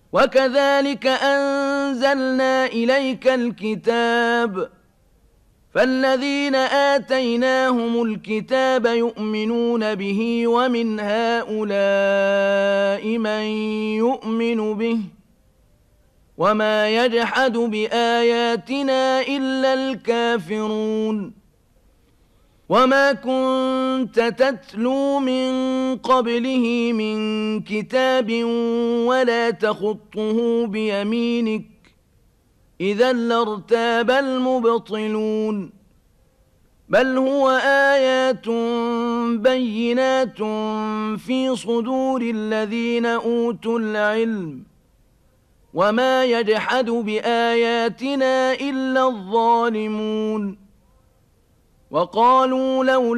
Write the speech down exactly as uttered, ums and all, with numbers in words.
وكذلك أنزلنا إليك الكتاب فالذين آتيناهم الكتاب يؤمنون به ومن هؤلاء من يؤمن به وما يجحد بآياتنا إلا الكافرون وما كنت تتلو من قبله من كتاب ولا تخطه بيمينك إذا لارتاب المبطلون بل هو آيات بينات في صدور الذين أوتوا العلم وما يجحد بآياتنا إلا الظالمون وقالوا لولا